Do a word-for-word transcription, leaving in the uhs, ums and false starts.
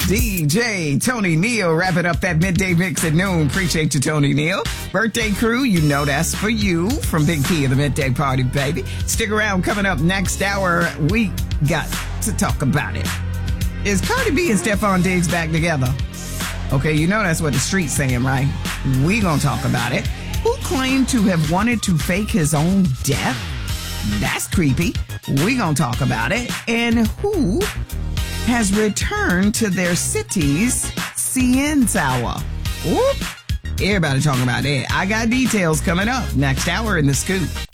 D J Tony Neal wrapping up that midday mix at noon. Appreciate you, Tony Neal. Birthday crew, you know that's for you from Big Key of the Midday Party, baby. Stick around. Coming up next hour, we got to talk about it. Is Cardi B and Stephon Diggs back together? Okay, you know that's what the street's saying, right? We gonna talk about it. Who claimed to have wanted to fake his own death? That's creepy. We gonna talk about it. And who has returned to their city's C N Tower? Whoop. Everybody talking about that. I got details coming up next hour in The Scoop.